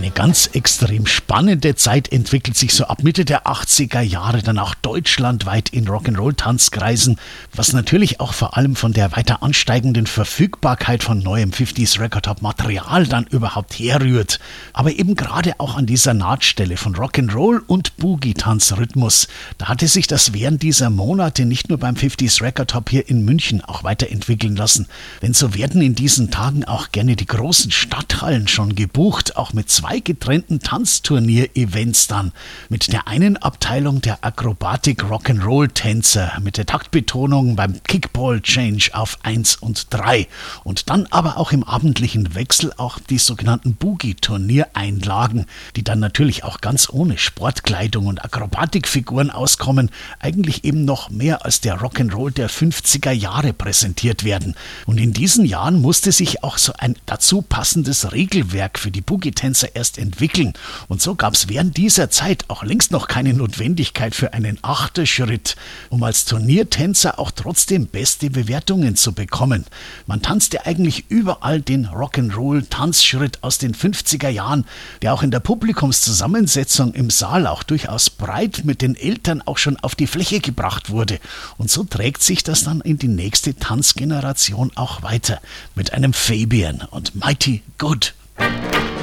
Eine ganz extrem spannende Zeit entwickelt sich so ab Mitte der 80er Jahre dann auch deutschlandweit in Rock'n'Roll-Tanzkreisen, was natürlich auch vor allem von der weiter ansteigenden Verfügbarkeit von neuem 50s Record-Material dann überhaupt herrührt. Aber eben gerade auch an dieser Nahtstelle von Rock'n'Roll und Boogie-Tanzrhythmus, da hatte sich das während dieser Monate nicht nur beim 50s Record Hop hier in München auch weiterentwickeln lassen. Denn so werden in diesen Tagen auch gerne die großen Stadthallen schon gebucht, auch mit 2 getrennten Tanzturnier-Events dann. Mit der einen Abteilung der Akrobatik-Rock'n'Roll-Tänzer mit der Taktbetonung beim Kickball-Change auf 1 und 3. Und dann aber auch im abendlichen Wechsel auch die sogenannten Boogie-Turniereinlagen, die dann natürlich auch ganz ohne Sportkleidung und Akrobatikfiguren auskommen, eigentlich eben noch mehr als der Rock'n'Roll der 50er Jahre präsentiert werden. Und in diesen Jahren musste sich auch so ein dazu passendes Regelwerk für die Boogie-Tänzer erst entwickeln. Und so gab es während dieser Zeit auch längst noch keine Notwendigkeit für einen Achterschritt, um als Turniertänzer auch trotzdem beste Bewertungen zu bekommen. Man tanzte eigentlich überall den Rock'n'Roll-Tanzschritt aus den 50er Jahren, der auch in der Publikumszusammensetzung im Saal auch durchaus breit mit den Eltern auch schon auf die Fläche gebracht wurde. Und so trägt sich das dann in die nächste Tanzgeneration auch weiter mit einem Fabian und Mighty Good.